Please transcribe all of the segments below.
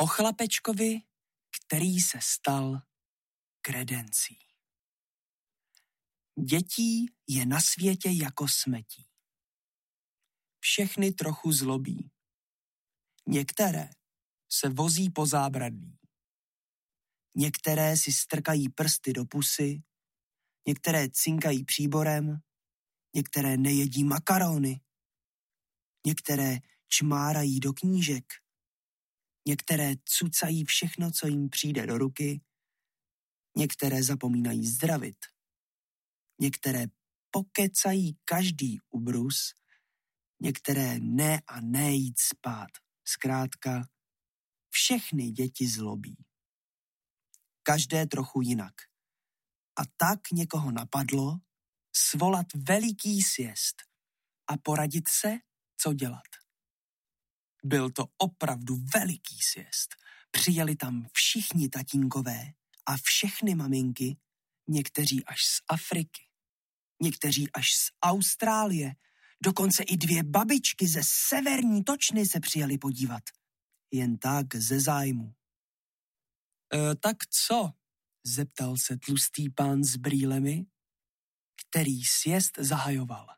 O chlapečkovi, který se stal kredencí. Dětí je na světě jako smetí. Všechny trochu zlobí. Některé se vozí po zábradlí. Některé si strkají prsty do pusy, některé cinkají příborem, některé nejedí makarony, některé čmárají do knížek, některé cucají všechno, co jim přijde do ruky, některé zapomínají zdravit, některé pokecají každý ubrus, některé ne a ne jít spát. Zkrátka, všechny děti zlobí. Každé trochu jinak. A tak někoho napadlo svolat veliký sjezd a poradit se, co dělat. Byl to opravdu veliký sjezd. Přijeli tam všichni tatínkové a všechny maminky, někteří až z Afriky, někteří až z Austrálie, dokonce i 2 babičky ze severní Točny se přijeli podívat. Jen tak ze zájmu. Tak co? Zeptal se tlustý pán s brýlemi, který sjezd zahajoval.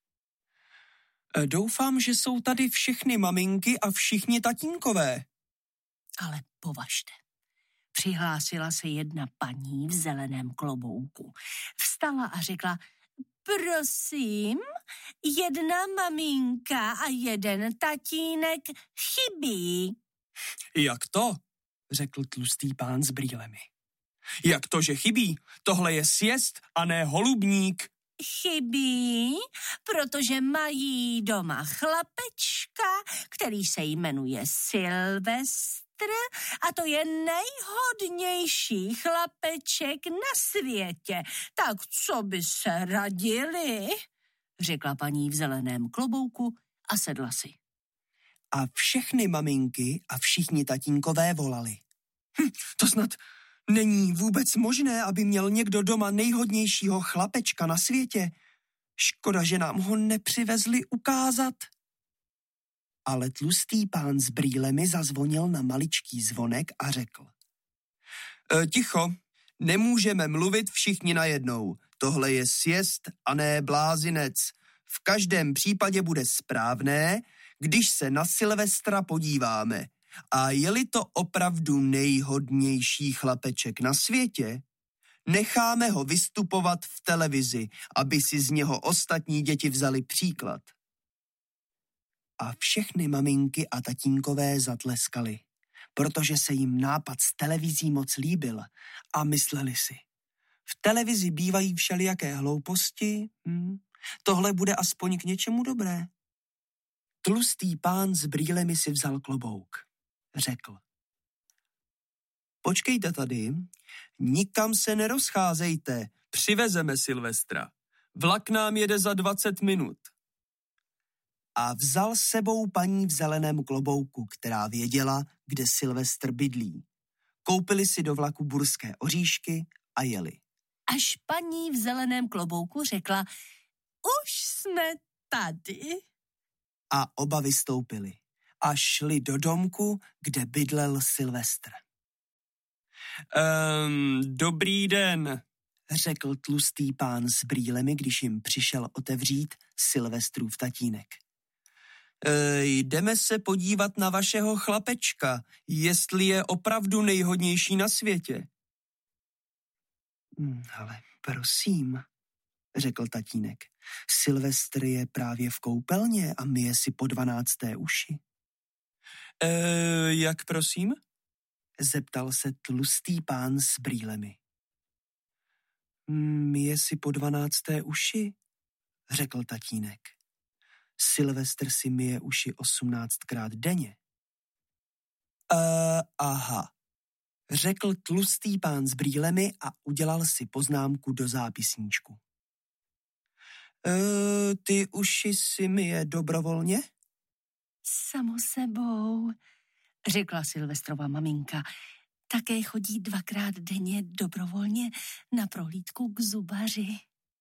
Doufám, že jsou tady všechny maminky a všichni tatínkové. Ale považte. Přihlásila se jedna paní v zeleném klobouku. Vstala a řekla: prosím, 1 maminka a 1 tatínek chybí. Jak to? Řekl tlustý pán s brýlemi. Jak to, že chybí? Tohle je sjezd a ne holubník. Chybí, protože mají doma chlapečka, který se jmenuje Silvestr, a to je nejhodnější chlapeček na světě. Tak co by se radili? Řekla paní v zeleném klobouku a sedla si. A všechny maminky a všichni tatínkové volali. To snad není vůbec možné, aby měl někdo doma nejhodnějšího chlapečka na světě. Škoda, že nám ho nepřivezli ukázat. Ale tlustý pán s brýlemi zazvonil na maličký zvonek a řekl. Ticho, nemůžeme mluvit všichni najednou. Tohle je sjezd a ne blázinec. V každém případě bude správné, když se na Silvestra podíváme. A je-li to opravdu nejhodnější chlapeček na světě, necháme ho vystupovat v televizi, aby si z něho ostatní děti vzali příklad. A všechny maminky a tatínkové zatleskali, protože se jim nápad s televizí moc líbil a mysleli si, v televizi bývají všelijaké hlouposti, tohle bude aspoň k něčemu dobré. Tlustý pán s brýlemi si vzal klobouk. Řekl. Počkejte tady, nikam se nerozcházejte, přivezeme Silvestra. Vlak nám jede za 20 minut. A vzal s sebou paní v zeleném klobouku, která věděla, kde Silvestr bydlí. Koupili si do vlaku burské oříšky a jeli. Až paní v zeleném klobouku řekla: už jsme tady. A oba vystoupili a šli do domku, kde bydlel Silvestr. Dobrý den, řekl tlustý pán s brýlemi, když jim přišel otevřít Silvestrův tatínek. Jdeme se podívat na vašeho chlapečka, jestli je opravdu nejhodnější na světě. Ale prosím, řekl tatínek, Silvestr je právě v koupelně a myje si po 12. uši. Jak prosím? Zeptal se tlustý pán s brýlemi. Myje si po 12. uši, řekl tatínek. Silvestr si myje uši 18krát denně. Aha, řekl tlustý pán s brýlemi a udělal si poznámku do zápisníčku. Ty uši si myje dobrovolně? Samo sebou, řekla Silvestrova maminka. Také chodí 2krát denně dobrovolně na prohlídku k zubaři.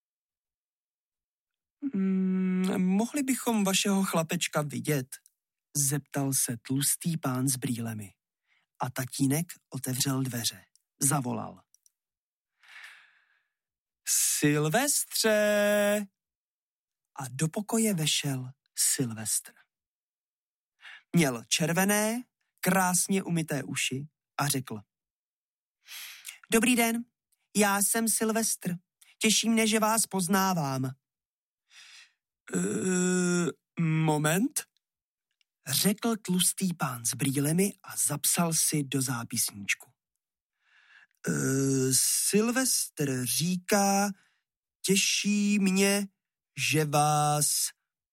Mohli bychom vašeho chlapečka vidět? Zeptal se tlustý pán s brýlemi. a tatínek otevřel dveře. Zavolal. Silvestře! A do pokoje vešel Silvestr. Měl červené, krásně umyté uši a řekl. Dobrý den, já jsem Silvestr. Těší mne, že vás poznávám. Moment, řekl tlustý pán s brýlemi a zapsal si do zápisníčku. Silvestr říká, těší mě, že vás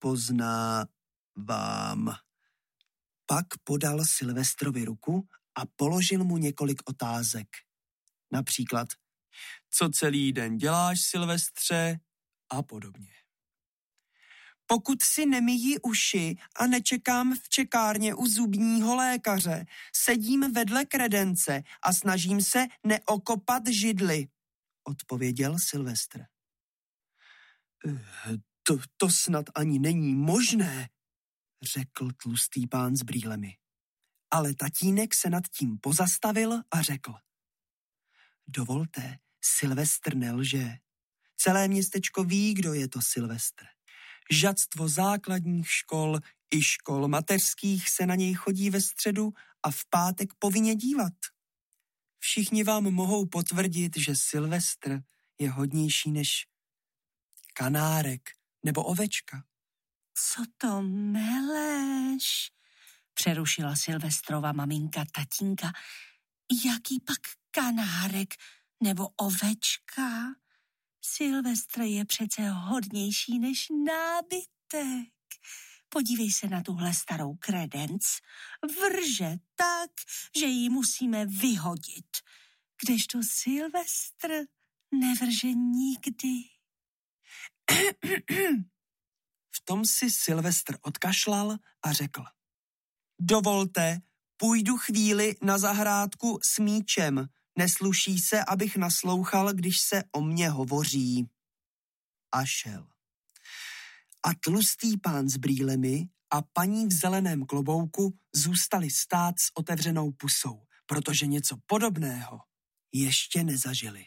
poznávám. Pak podal Silvestrovi ruku a položil mu několik otázek. Například, co celý den děláš, Silvestře, a podobně. Pokud si nemyjí uši a nečekám v čekárně u zubního lékaře, sedím vedle kredence a snažím se neokopat židli, odpověděl Silvestr. To snad ani není možné, řekl tlustý pán s brýlemi. Ale tatínek se nad tím pozastavil a řekl. Dovolte, Silvestr nelže. Celé městečko ví, kdo je to Silvestr. Žadstvo základních škol i škol mateřských se na něj chodí ve středu a v pátek povinně dívat. Všichni vám mohou potvrdit, že Silvestr je hodnější než kanárek nebo ovečka. Co to meleš? Přerušila Silvestrova maminka tatínka. Jaký pak kanárek nebo ovečka? Silvestr je přece hodnější než nábytek. Podívej se na tuhle starou kredenc. Vrže tak, že ji musíme vyhodit. Kdežto Silvestr nevrže nikdy. V tom si Silvestr odkašlal a řekl. Dovolte, půjdu chvíli na zahrádku s míčem. Nesluší se, abych naslouchal, když se o mně hovoří. A šel. A tlustý pán s brýlemi a paní v zeleném klobouku zůstali stát s otevřenou pusou, protože něco podobného ještě nezažili.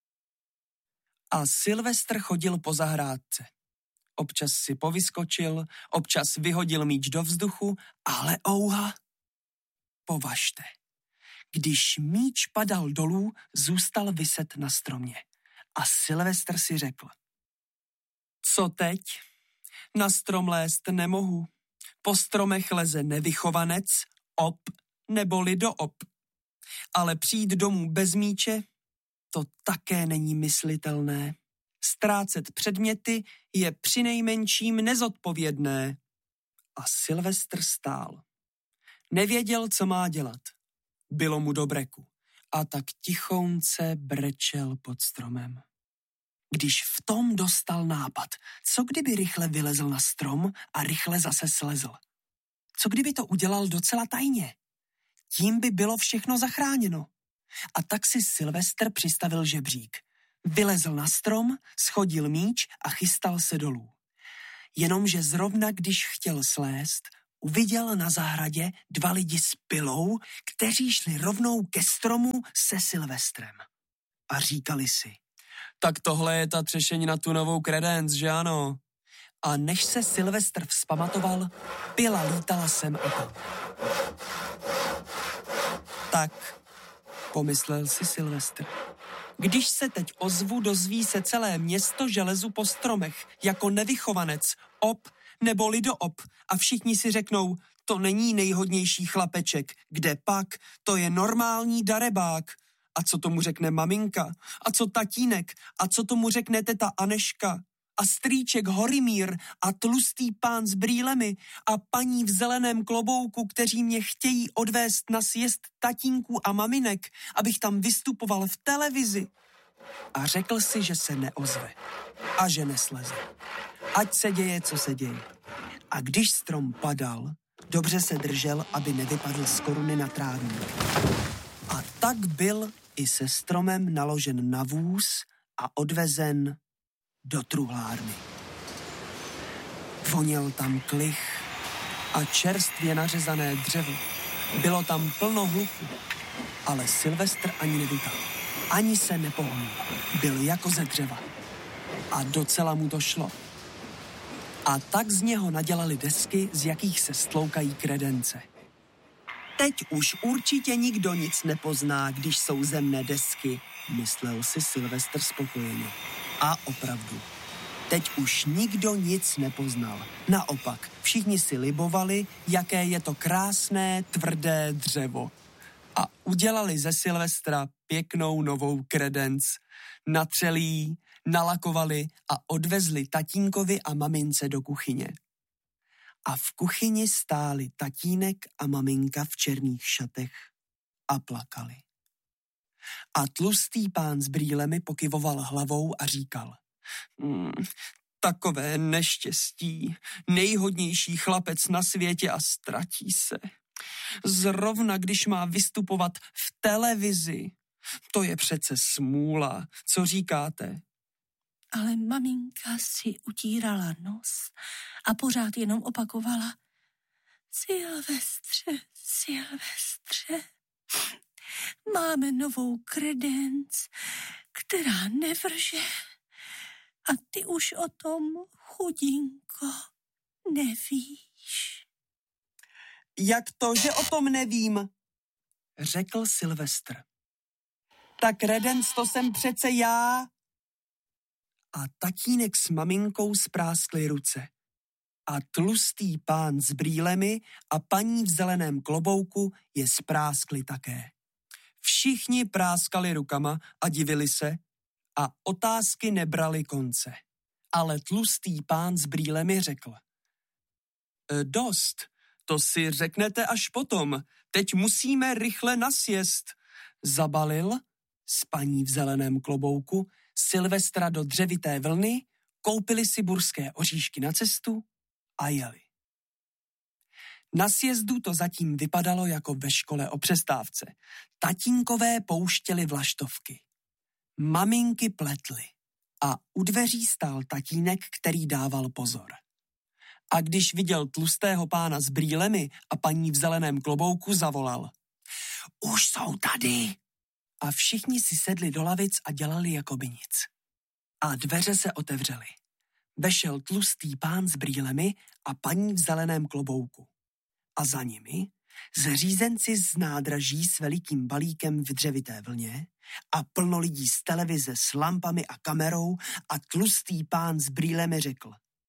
A Silvestr chodil po zahrádce. Občas si povyskočil, občas vyhodil míč do vzduchu, ale ouha, považte. Když míč padal dolů, zůstal viset na stromě. A Silvestr si řekl. Co teď? Na strom lézt nemohu. Po stromech leze nevychovanec, op neboli do op. Ale přijít domů bez míče, to také není myslitelné. Ztrácet předměty je přinejmenším nezodpovědné. A Silvestr stál. Nevěděl, co má dělat. Bylo mu do breku a tak tichounce brečel pod stromem. Když v tom dostal nápad, co kdyby rychle vylezl na strom a rychle zase slezl? Co kdyby to udělal docela tajně? Tím by bylo všechno zachráněno. A tak si Silvestr přistavil žebřík. Vylezl na strom, shodil míč a chystal se dolů. Jenomže zrovna když chtěl slézt, uviděl na zahradě 2 lidi s pilou, kteří šli rovnou ke stromu se Silvestrem. A říkali si, tak tohle je ta třešeň na tu novou kredenc, že ano? A než se Silvestr vzpamatoval, pila lítala sem a tam. Tak, pomyslel si Silvestr. Když se teď ozvu, dozví se celé město, že lezu po stromech, jako nevychovanec, op nebo lidoop a všichni si řeknou, to není nejhodnější chlapeček, kde pak, to je normální darebák. A co tomu řekne maminka? A co tatínek? A co tomu řekne teta Aneška? A strýček Horimír a tlustý pán s brýlemi a paní v zeleném klobouku, kteří mě chtějí odvést na sjezd tatínků a maminek, abych tam vystupoval v televizi. A řekl si, že se neozve a že nesleze. Ať se děje, co se děje. A když strom padal, dobře se držel, aby nevypadl z koruny na trávník. A tak byl i se stromem naložen na vůz a odvezen do truhlárny. Voněl tam klich a čerstvě nařezané dřevo. Bylo tam plno hluku, ale Silvestr ani nedutal, ani se nepohnul. Byl jako ze dřeva. A docela mu to šlo. A tak z něho nadělali desky, z jakých se stloukají kredence. Teď už určitě nikdo nic nepozná, když jsou zemné desky, myslel si Silvestr spokojeně. A opravdu. Teď už nikdo nic nepoznal. Naopak, všichni si libovali, jaké je to krásné, tvrdé dřevo. A udělali ze Silvestra pěknou novou kredenc. Natřeli ji, nalakovali a odvezli tatínkovi a mamince do kuchyně. A v kuchyni stáli tatínek a maminka v černých šatech a plakali. A tlustý pán s brýlemi pokyvoval hlavou a říkal: takové neštěstí, nejhodnější chlapec na světě a ztratí se. Zrovna když má vystupovat v televizi. To je přece smůla, co říkáte? Ale maminka si utírala nos a pořád jenom opakovala: Silvestře, Silvestře, máme novou kredenc, která nevrže. A ty už o tom, chudinko, nevíš. Jak to, že o tom nevím? Řekl Silvestr. Ta kredenc, to jsem přece já. A tatínek s maminkou spráskli ruce. A tlustý pán s brýlemi a paní v zeleném klobouku je spráskli také. Všichni práskali rukama a divili se a otázky nebrali konce. Ale tlustý pán s brýlemi řekl: dost, to si řeknete až potom, teď musíme rychle nasjest. Zabalil s paní v zeleném klobouku Silvestra do dřevité vlny, koupili si burské oříšky na cestu a jeli. Na sjezdu to zatím vypadalo jako ve škole o přestávce. Tatínkové pouštěli vlaštovky. Maminky pletly a u dveří stál tatínek, který dával pozor. A když viděl tlustého pána s brýlemi a paní v zeleném klobouku, zavolal: už jsou tady! A všichni si sedli do lavic a dělali jakoby nic. A dveře se otevřely. Vešel tlustý pán s brýlemi a paní v zeleném klobouku. A za nimi zřízenci z nádraží s velikým balíkem v dřevité vlně a plno lidí z televize s lampami a kamerou a tlustý pán s brýlemi řekl: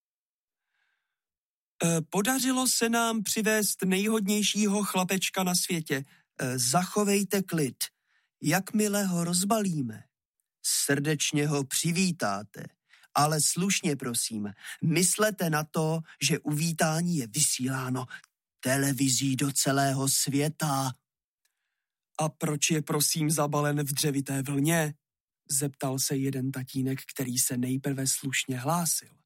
podařilo se nám přivést nejhodnějšího chlapečka na světě. Zachovejte klid. Jakmile ho rozbalíme, srdečně ho přivítáte, ale slušně prosím, myslete na to, že uvítání je vysíláno televizí do celého světa. A proč je prosím zabalen v dřevité vlně? Zeptal se jeden tatínek, který se nejprve slušně hlásil.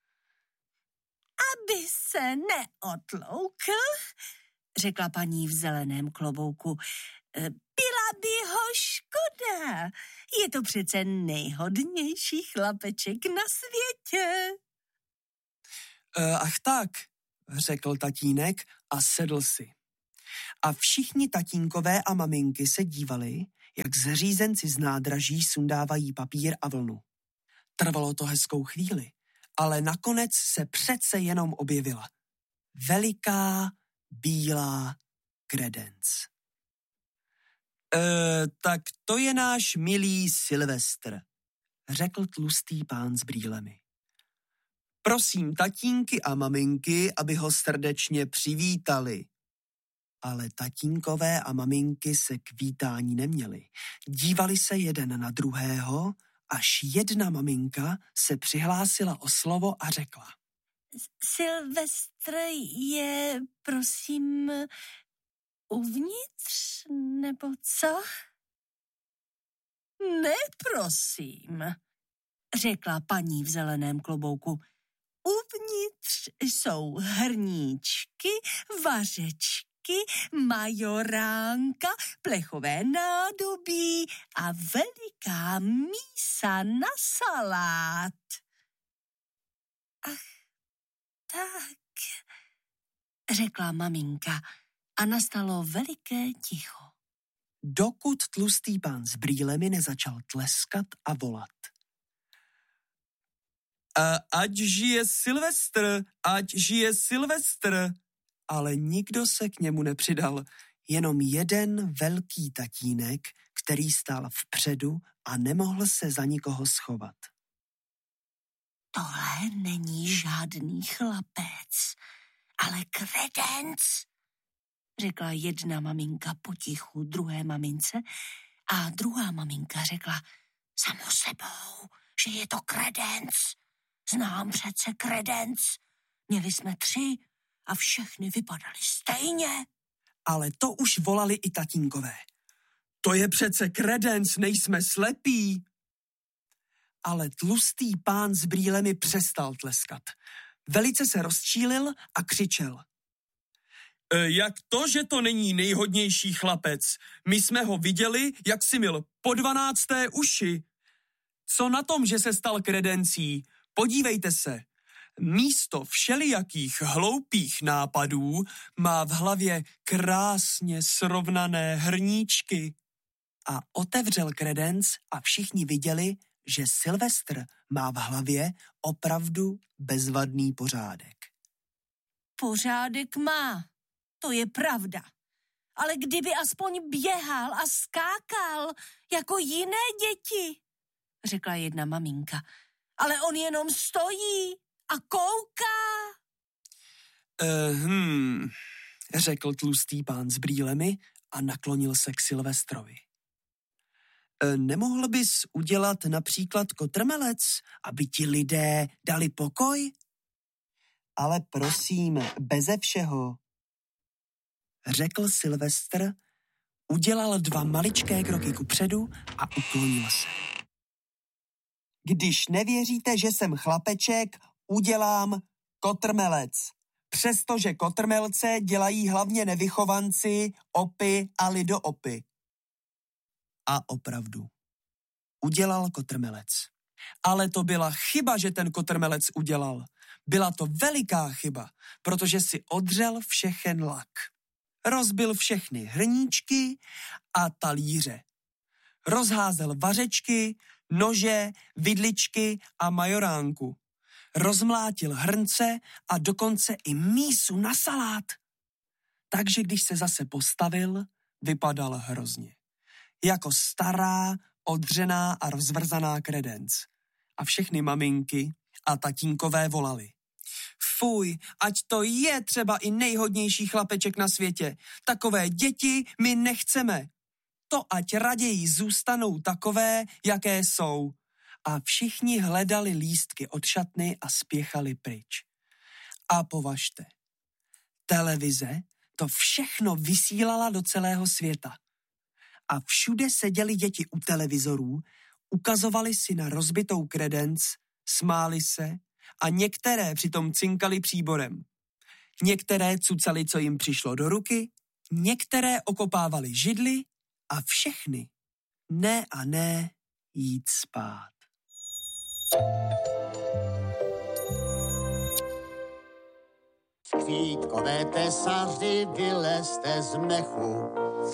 Aby se neotloukl, řekla paní v zeleném klobouku. Byla by ho škoda. Je to přece nejhodnější chlapeček na světě. Ach tak, řekl tatínek a sedl si. A všichni tatínkové a maminky se dívali, jak zřízenci z nádraží sundávají papír a vlnu. Trvalo to hezkou chvíli, ale nakonec se přece jenom objevila veliká bílá kredenc. Tak to je náš milý Silvestr, řekl tlustý pán s brýlemi. Prosím tatínky a maminky, aby ho srdečně přivítali. Ale tatínkové a maminky se k vítání neměli. Dívali se jeden na druhého, až jedna maminka se přihlásila o slovo a řekla: Silvestr je, prosím, uvnitř, nebo co? Ne, prosím, řekla paní v zeleném klobouku. Uvnitř jsou hrníčky, vařečky, majoránka, plechové nádobí a veliká mísa na salát. Ach, tak, řekla maminka a nastalo veliké ticho. Dokud tlustý pán s brýlemi nezačal tleskat a volat. Ať žije Silvestr, ať žije Silvestr. Ale nikdo se k němu nepřidal, jenom jeden velký tatínek, který stál vpředu a nemohl se za nikoho schovat. Tohle není žádný chlapec, ale kredenc, řekla jedna maminka potichu druhé mamince a druhá maminka řekla samo sebou, že je to kredenc. Znám přece kredenc. Měli jsme 3 a všechny vypadaly stejně. Ale to už volali i tatínkové. To je přece kredenc, nejsme slepí. Ale tlustý pán s brýlemi přestal tleskat. Velice se rozčílil a křičel. Jak to, že to není nejhodnější chlapec? My jsme ho viděli, jak si měl po 12. uši. Co na tom, že se stal kredencí? Podívejte se. Místo všelijakých hloupých nápadů má v hlavě krásně srovnané hrníčky. A otevřel kredenc a všichni viděli, že Silvestr má v hlavě opravdu bezvadný pořádek. Pořádek má, to je pravda. Ale kdyby aspoň běhal a skákal jako jiné děti, řekla jedna maminka. Ale on jenom stojí a kouká. Řekl tlustý pán s brýlemi a naklonil se k Silvestrovi. Nemohl bys udělat například kotrmelec, aby ti lidé dali pokoj? Ale prosím, beze všeho. Řekl Silvestr, udělal 2 maličké kroky kupředu a uklonil se. Když nevěříte, že jsem chlapeček, udělám kotrmelec. Přestože kotrmelce dělají hlavně nevychovanci, opy a lidoopy. A opravdu. Udělal kotrmelec. Ale to byla chyba, že ten kotrmelec udělal. Byla to veliká chyba, protože si odřel všechen lak. Rozbil všechny hrníčky a talíře. Rozházel vařečky, nože, vidličky a majoránku. Rozmlátil hrnce a dokonce i mísu na salát. Takže když se zase postavil, vypadal hrozně. Jako stará, odřená a rozvrzaná kredenc. A všechny maminky a tatínkové volali. Fuj, ať to je třeba i nejhodnější chlapeček na světě. Takové děti my nechceme. To ať raději zůstanou takové, jaké jsou. A všichni hledali lístky od šatny a spěchali pryč. A považte, televize to všechno vysílala do celého světa. A všude seděli děti u televizorů, ukazovali si na rozbitou kredenc, smáli se a některé přitom cinkali příborem. Některé cucali, co jim přišlo do ruky, některé okopávali židli a všechny ne a ne jít spát. Kvítkové tesaři, vylezte z mechu,